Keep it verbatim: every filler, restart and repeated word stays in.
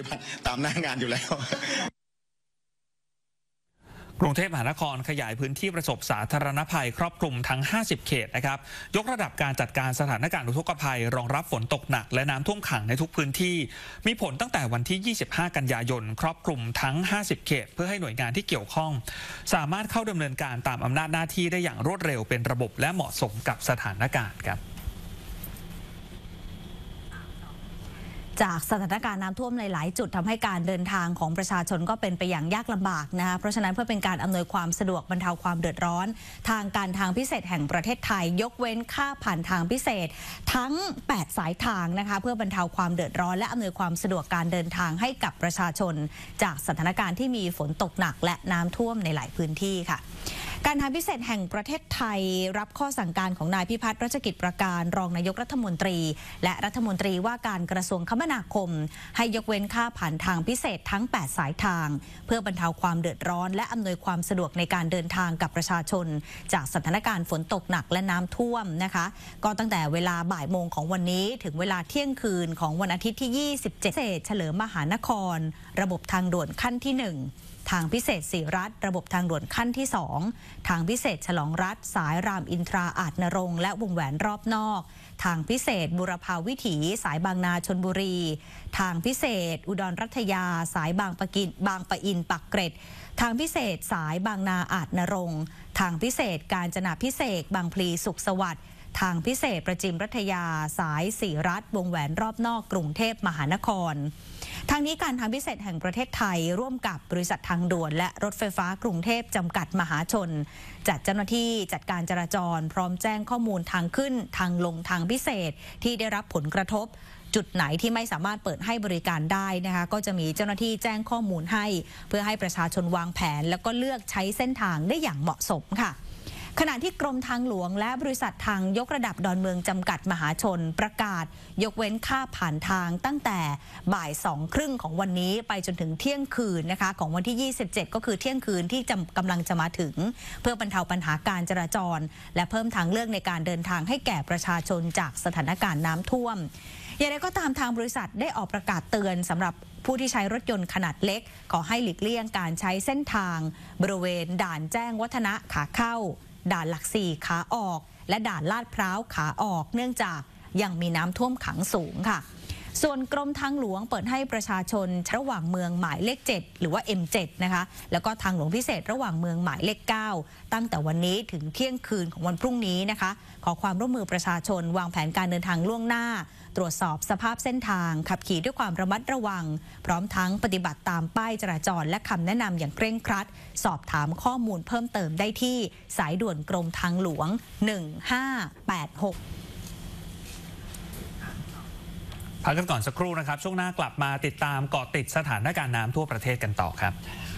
ตามหน้างานอยู่แล้วกรุงเทพมหานครขยายพื้นที่ประสบสาธารณภัยครอบคลุมทั้งห้าสิบเขตนะครับยกระดับการจัดการสถานการณ์อุทกภัยรองรับฝนตกหนักและน้ำท่วมขังในทุกพื้นที่มีผลตั้งแต่วันที่ยี่สิบห้ากันยายนครอบคลุมทั้งห้าสิบเขตเพื่อให้หน่วยงานที่เกี่ยวข้องสามารถเข้าดำเนินการตามอำนาจหน้าที่ได้อย่างรวดเร็วเป็นระบบและเหมาะสมกับสถานการณ์ครับจากสถานการณ์น้ำท่วมในหลายจุดทำให้การเดินทางของประชาชนก็เป็นไปอย่างยากลำบากนะคะเพราะฉะนั้นเพื่อเป็นการอำนวยความสะดวกบรรเทาความเดือดร้อนทางการทางพิเศษแห่งประเทศไทยยกเว้นค่าผ่านทางพิเศษทั้งแปดสายทางนะคะเพื่อบรรเทาความเดือดร้อนและอำนวยความสะดวกการเดินทางให้กับประชาชนจากสถานการณ์ที่มีฝนตกหนักและน้ำท่วมในหลายพื้นที่ค่ะการทางพิเศษแห่งประเทศไทยรับข้อสั่งการของนายพิพัฒน์รัชกิจประการรองนายกรัฐมนตรีและรัฐมนตรีว่าการกระทรวงคมนาคมให้ยกเว้นค่าผ่านทางพิเศษทั้งแปดสายทางเพื่อบรรเทาความเดือดร้อนและอำนวยความสะดวกในการเดินทางกับประชาชนจากสถานการณ์ฝนตกหนักและน้ำท่วมนะคะก็ตั้งแต่เวลาบ่ายโมงของวันนี้ถึงเวลาเที่ยงคืนของวันอาทิตย์ที่ยี่สิบเจ็ดเศษเฉลิมมหานครระบบทางด่วนขั้นที่หนึ่งทางพิเศษสีรัฐระบบทางด่วนขั้นที่สองทางพิเศษฉลองรัฐสายรามอินทราอาจนรงค์และวงแหวนรอบนอกทางพิเศษบุรพาวิถีสายบางนาชลบุรีทางพิเศษอุดรรัตยาสายบางปะกินบางปะอินปักเกร็ดทางพิเศษสายบางนาอาจนรงค์ทางพิเศษกาญจนาพิเศษบางพลีสุขสวัสดิ์ทางพิเศษประจิมรัตยาสายสีรัฐวงแหวนรอบนอกกรุงเทพมหานครทางนี้การทางพิเศษแห่งประเทศไทยร่วมกับบริษัททางด่วนและรถไฟฟ้ากรุงเทพจำกัดมหาชนจัดเจ้าหน้าที่จัดการจราจรพร้อมแจ้งข้อมูลทางขึ้นทางลงทางพิเศษที่ได้รับผลกระทบจุดไหนที่ไม่สามารถเปิดให้บริการได้นะคะก็จะมีเจ้าหน้าที่แจ้งข้อมูลให้เพื่อให้ประชาชนวางแผนแล้วก็เลือกใช้เส้นทางได้อย่างเหมาะสมค่ะขณะที่กรมทางหลวงและบริษัททางยกระดับดอนเมืองจำกัดมหาชนประกาศยกเว้นค่าผ่านทางตั้งแต่บ่ายสองครึ่งของวันนี้ไปจนถึงเที่ยงคืนนะคะของวันที่ยี่สิบเจ็ดก็คือเที่ยงคืนที่กำลังจะมาถึงเพื่อบรรเทาปัญหาการจราจรและเพิ่มทางเลือกในการเดินทางให้แก่ประชาชนจากสถานการณ์น้ำท่วมอย่างไรก็ตามทางบริษัทได้ออกประกาศเตือนสำหรับผู้ที่ใช้รถยนต์ขนาดเล็กขอให้หลีกเลี่ยงการใช้เส้นทางบริเวณด่านแจ้งวัฒนะขาเข้าด่านหลักสี่ขาออกและด่านลาดพร้าวขาออกเนื่องจากยังมีน้ำท่วมขังสูงค่ะส่วนกรมทางหลวงเปิดให้ประชาชนระหว่างเมืองหมายเลขเจ็ดหรือว่า เอ็ม เจ็ด นะคะแล้วก็ทางหลวงพิเศษระหว่างเมืองหมายเลขเก้าตั้งแต่วันนี้ถึงเที่ยงคืนของวันพรุ่งนี้นะคะขอความร่วมมือประชาชนวางแผนการเดินทางล่วงหน้าตรวจสอบสภาพเส้นทางขับขี่ด้วยความระมัดระวังพร้อมทั้งปฏิบัติตามป้ายจราจรและคำแนะนำอย่างเคร่งครัดสอบถามข้อมูลเพิ่มเติมได้ที่สายด่วนกรมทางหลวงหนึ่งห้าแปดหกพักกันก่อนสักครู่นะครับช่วงหน้ากลับมาติดตามเกาะติดสถานการณ์น้ำทั่วประเทศกันต่อครับ